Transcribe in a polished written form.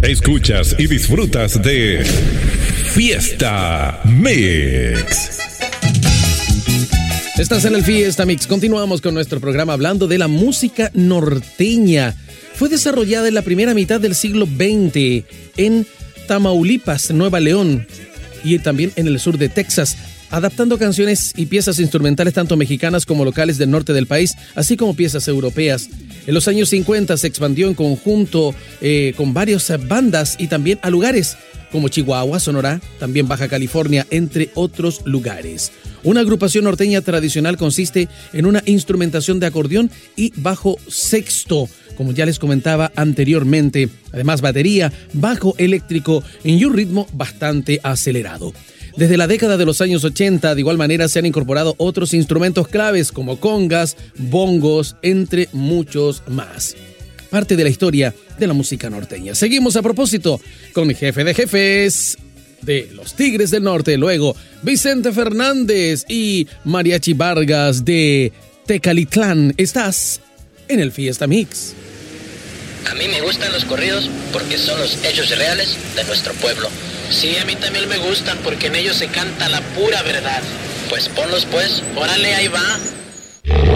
Escuchas y disfrutas de Fiesta Mix. Estás en el Fiesta Mix. Continuamos con nuestro programa hablando de la música norteña. Fue desarrollada en la primera mitad del siglo XX en Tamaulipas, Nueva León, y también en el sur de Texas, adaptando canciones y piezas instrumentales tanto mexicanas como locales del norte del país, así como piezas europeas. En los años 50 se expandió en conjunto con varias bandas y también a lugares como Chihuahua, Sonora, también Baja California, entre otros lugares. Una agrupación norteña tradicional consiste en una instrumentación de acordeón y bajo sexto, como ya les comentaba anteriormente, además batería, bajo eléctrico y un ritmo bastante acelerado. Desde la década de los años 80, de igual manera, se han incorporado otros instrumentos claves como congas, bongos, entre muchos más. Parte de la historia de la música norteña. Seguimos a propósito con el jefe de jefes de los Tigres del Norte, luego Vicente Fernández y Mariachi Vargas de Tecalitlán. Estás en el Fiesta Mix. A mí me gustan los corridos porque son los hechos reales de nuestro pueblo. Sí, a mí también me gustan porque en ellos se canta la pura verdad. Pues ponlos pues, órale, ahí va.